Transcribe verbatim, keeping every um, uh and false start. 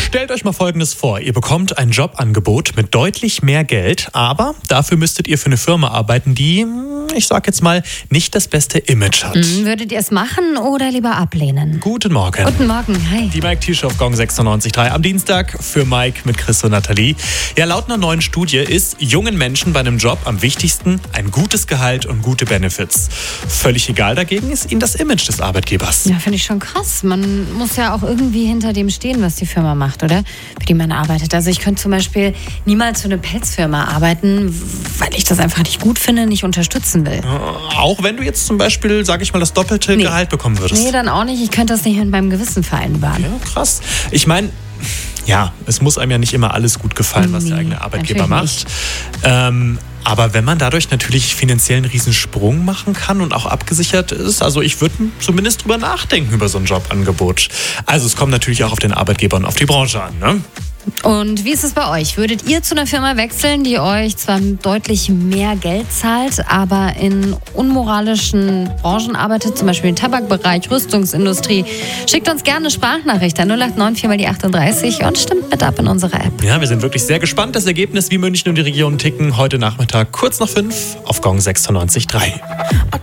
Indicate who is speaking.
Speaker 1: Stellt euch mal Folgendes vor. Ihr bekommt ein Jobangebot mit deutlich mehr Geld, aber dafür müsstet ihr für eine Firma arbeiten, die, ich sag jetzt mal, nicht das beste Image hat.
Speaker 2: Mhm, würdet ihr es machen oder lieber ablehnen?
Speaker 1: Guten Morgen.
Speaker 2: Guten Morgen, hi.
Speaker 1: Die Mike T-Show auf Gong sechsundneunzig Komma drei am Dienstag für Mike mit Chris und Nathalie. Ja, laut einer neuen Studie ist jungen Menschen bei einem Job am wichtigsten ein gutes Gehalt und gute Benefits. Völlig egal dagegen ist ihnen das Image des Arbeitgebers.
Speaker 2: Ja, finde ich schon krass. Man muss ja auch irgendwie hinter dem stehen, was die Firma macht, oder? Für die man arbeitet. Also ich könnte zum Beispiel niemals für eine Pelzfirma arbeiten, weil ich das einfach nicht gut finde, nicht unterstützen will.
Speaker 1: Auch wenn du jetzt zum Beispiel, sag ich mal, das doppelte
Speaker 2: Nee.
Speaker 1: Gehalt bekommen würdest.
Speaker 2: Nee, dann auch nicht. Ich könnte das nicht mit meinem Gewissen vereinbaren.
Speaker 1: Ja, krass. Ich meine, ja, es muss einem ja nicht immer alles gut gefallen, was
Speaker 2: Nee,
Speaker 1: der eigene Arbeitgeber
Speaker 2: natürlich
Speaker 1: macht. Ähm, aber wenn man dadurch natürlich finanziell einen Riesensprung machen kann und auch abgesichert ist, also ich würde zumindest drüber nachdenken über so ein Jobangebot. Also es kommt natürlich auch auf den Arbeitgeber und auf die Branche an, ne?
Speaker 2: Und wie ist es bei euch? Würdet ihr zu einer Firma wechseln, die euch zwar deutlich mehr Geld zahlt, aber in unmoralischen Branchen arbeitet, zum Beispiel im Tabakbereich, Rüstungsindustrie? Schickt uns gerne eine Sprachnachricht an null acht neun vier mal die achtunddreißig und stimmt mit ab in unserer App.
Speaker 1: Ja, wir sind wirklich sehr gespannt. Das Ergebnis, wie München und die Region ticken, heute Nachmittag kurz nach fünf auf Gong sechsundneunzig Komma drei.